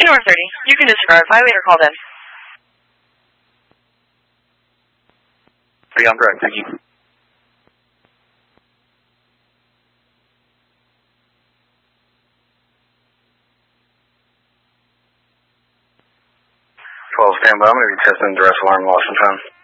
North 30. You can disregard. Violator called in. I'm correct. Thank you. 12, stand by. I'm going to be testing duress alarm loss in time.